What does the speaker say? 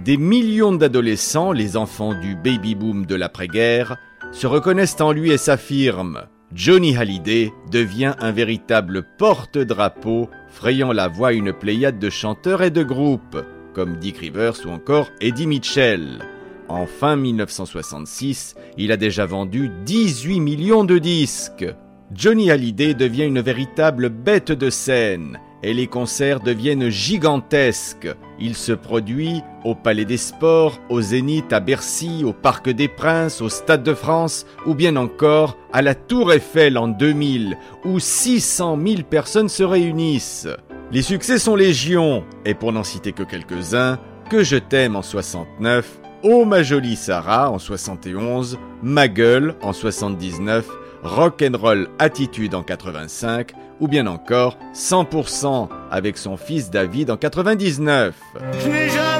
Des millions d'adolescents, les enfants du baby-boom de l'après-guerre, se reconnaissent en lui et s'affirment. Johnny Hallyday devient un véritable porte-drapeau, frayant la voie à une pléiade de chanteurs et de groupes, comme Dick Rivers ou encore Eddie Mitchell. En fin 1966, il a déjà vendu 18 millions de disques. Johnny Hallyday devient une véritable bête de scène et les concerts deviennent gigantesques. Il se produit au Palais des Sports, au Zénith, à Bercy, au Parc des Princes, au Stade de France ou bien encore à la Tour Eiffel en 2000 où 600 000 personnes se réunissent. Les succès sont légion et pour n'en citer que quelques-uns, Que je t'aime en 69, Oh ma jolie Sarah en 71, Ma gueule en 79, Rock'n'Roll Attitude en 85 ou bien encore 100% avec son fils David en 99.